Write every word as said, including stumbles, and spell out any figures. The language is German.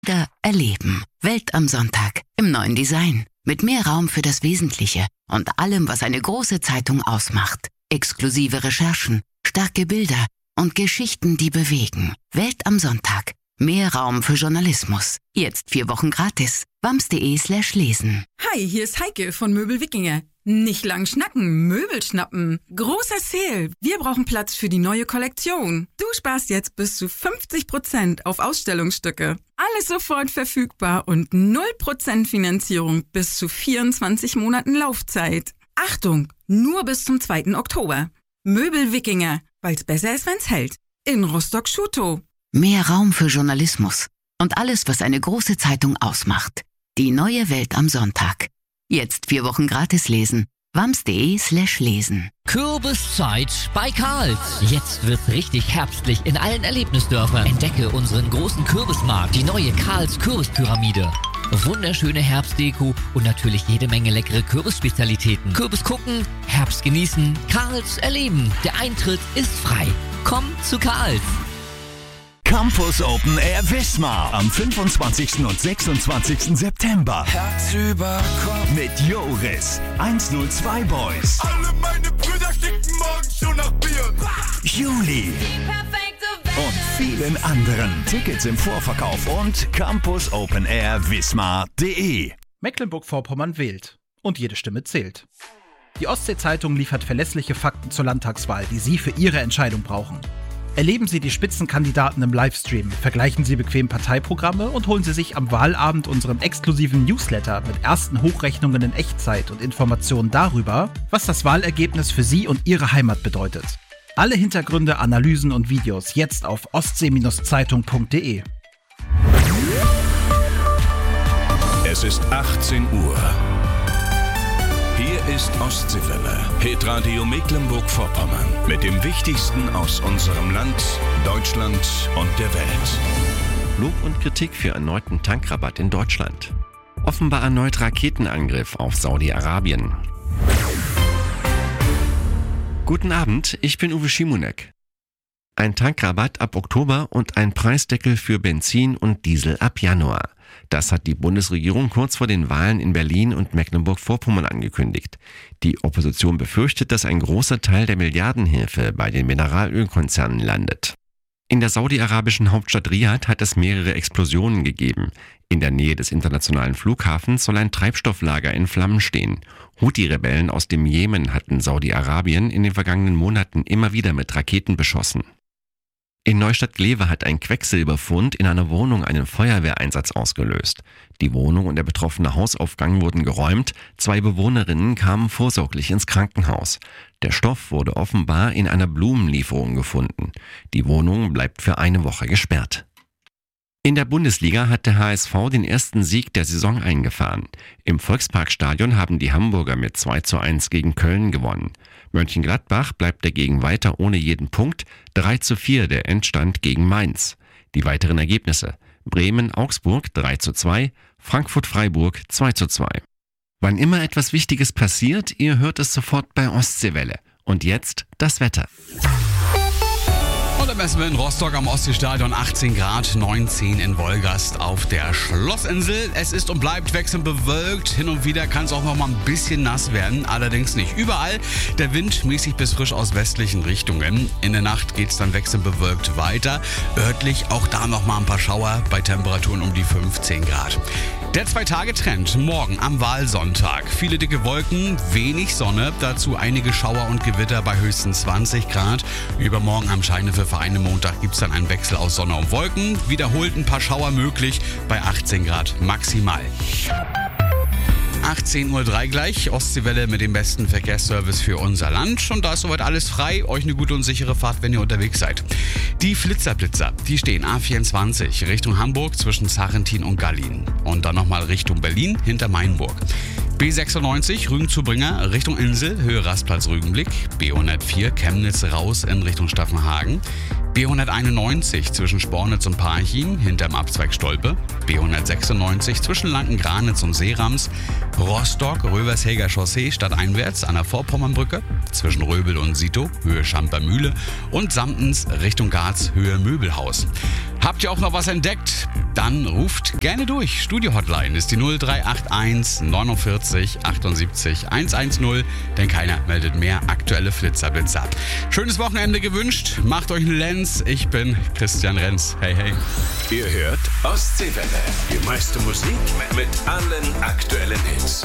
Da erleben. Welt am Sonntag im neuen Design. Mit mehr Raum für das Wesentliche und allem, was eine große Zeitung ausmacht. Exklusive Recherchen, starke Bilder und Geschichten, die bewegen. Welt am Sonntag. Mehr Raum für Journalismus. Jetzt vier Wochen gratis. wams.de slash lesen. Hi, hier ist Heike von Möbel Wikinger. Nicht lang schnacken, Möbel schnappen. Großer Sale. Wir brauchen Platz für die neue Kollektion. Du sparst jetzt bis zu fünfzig Prozent auf Ausstellungsstücke. Alles sofort verfügbar und null Prozent Finanzierung bis zu vierundzwanzig Monaten Laufzeit. Achtung, nur bis zum zweiten Oktober. Möbel Wikinger, weil's besser ist, wenn's hält. In Rostock-Schutow. Mehr Raum für Journalismus und alles, was eine große Zeitung ausmacht. Die neue Welt am Sonntag. Jetzt vier Wochen gratis lesen. wams.de slash lesen. Kürbiszeit bei Karls. Jetzt wird's richtig herbstlich in allen Erlebnisdörfern. Entdecke unseren großen Kürbismarkt, die neue Karls Kürbispyramide. Wunderschöne Herbstdeko und natürlich jede Menge leckere Kürbisspezialitäten. Kürbis gucken, Herbst genießen, Karls erleben. Der Eintritt ist frei. Komm zu Karls. Campus Open Air Wismar am fünfundzwanzigsten und sechsundzwanzigsten September. Herz über Kopf. Mit Joris, hundertzwei Boys. Alle meine Brüder sticken morgen schon nach Bier. Juli. Und vielen anderen. Tickets im Vorverkauf und campus open air wismar punkt de. Mecklenburg-Vorpommern wählt. Und jede Stimme zählt. Die Ostsee-Zeitung liefert verlässliche Fakten zur Landtagswahl, die Sie für Ihre Entscheidung brauchen. Erleben Sie die Spitzenkandidaten im Livestream, vergleichen Sie bequem Parteiprogramme und holen Sie sich am Wahlabend unseren exklusiven Newsletter mit ersten Hochrechnungen in Echtzeit und Informationen darüber, was das Wahlergebnis für Sie und Ihre Heimat bedeutet. Alle Hintergründe, Analysen und Videos jetzt auf ostsee Zeitung punkt de. Es ist achtzehn Uhr. Hier ist Ostseewelle, Hitradio Mecklenburg-Vorpommern, mit dem Wichtigsten aus unserem Land, Deutschland und der Welt. Lob und Kritik für erneuten Tankrabatt in Deutschland. Offenbar erneut Raketenangriff auf Saudi-Arabien. Guten Abend, ich bin Uwe Schimonek. Ein Tankrabatt ab Oktober und ein Preisdeckel für Benzin und Diesel ab Januar. Das hat die Bundesregierung kurz vor den Wahlen in Berlin und Mecklenburg-Vorpommern angekündigt. Die Opposition befürchtet, dass ein großer Teil der Milliardenhilfe bei den Mineralölkonzernen landet. In der saudi-arabischen Hauptstadt Riad hat es mehrere Explosionen gegeben. In der Nähe des internationalen Flughafens soll ein Treibstofflager in Flammen stehen. Houthi-Rebellen aus dem Jemen hatten Saudi-Arabien in den vergangenen Monaten immer wieder mit Raketen beschossen. In Neustadt-Glewe hat ein Quecksilberfund in einer Wohnung einen Feuerwehreinsatz ausgelöst. Die Wohnung und der betroffene Hausaufgang wurden geräumt, zwei Bewohnerinnen kamen vorsorglich ins Krankenhaus. Der Stoff wurde offenbar in einer Blumenlieferung gefunden. Die Wohnung bleibt für eine Woche gesperrt. In der Bundesliga hat der H S V den ersten Sieg der Saison eingefahren. Im Volksparkstadion haben die Hamburger mit zwei zu eins gegen Köln gewonnen. Mönchengladbach bleibt dagegen weiter ohne jeden Punkt, drei zu vier der Endstand gegen Mainz. Die weiteren Ergebnisse: Bremen-Augsburg drei zu zwei, Frankfurt-Freiburg zwei zu zwei. Wann immer etwas Wichtiges passiert, ihr hört es sofort bei Ostseewelle. Und jetzt das Wetter. Und dann messen wir in Rostock am Ostseestadion achtzehn Grad, neunzehn in Wolgast auf der Schlossinsel. Es ist und bleibt wechselnd bewölkt. Hin und wieder kann es auch noch mal ein bisschen nass werden, allerdings nicht überall. Der Wind mäßig bis frisch aus westlichen Richtungen. In der Nacht geht es dann wechselnd bewölkt weiter. Örtlich auch da noch mal ein paar Schauer bei Temperaturen um die fünfzehn Grad. Der Zwei-Tage-Trend morgen am Wahlsonntag. Viele dicke Wolken, wenig Sonne, dazu einige Schauer und Gewitter bei höchstens zwanzig Grad. Übermorgen am Scheinefevereine Montag gibt es dann einen Wechsel aus Sonne und Wolken. Wiederholt ein paar Schauer möglich bei achtzehn Grad maximal. achtzehn Uhr drei gleich, Ostseewelle mit dem besten Verkehrsservice für unser Land. Und da ist soweit alles frei. Euch eine gute und sichere Fahrt, wenn ihr unterwegs seid. Die Flitzerblitzer, die stehen A vierundzwanzig Richtung Hamburg zwischen Sarrentin und Gallien. Und dann nochmal Richtung Berlin hinter Mainburg. B sechsundneunzig Rügen-Zubringer Richtung Insel, Höhe Rastplatz Rügenblick. B hundertvier Chemnitz raus in Richtung Staffenhagen. B hunderteinundneunzig zwischen Spornitz und Parchim hinterm Abzweig Stolpe. B hundertsechsundneunzig zwischen Lanken-Granitz und Seerams. Rostock, Rövershäger Chaussee stadteinwärts an der Vorpommernbrücke. Zwischen Röbel und Sito, Höhe Schamper Mühle. Und Samtens Richtung Garz, Höhe Möbelhaus. Habt ihr auch noch was entdeckt? Dann ruft gerne durch. Studio-Hotline ist die null drei acht eins neunundvierzig achtundsiebzig hundertzehn, denn keiner meldet mehr aktuelle Flitzerblitzer. Schönes Wochenende gewünscht. Macht euch einen Lenz. Ich bin Christian Renz. Hey, hey. Ihr hört Ostseewelle. Die meiste Musik mit allen aktuellen Hits.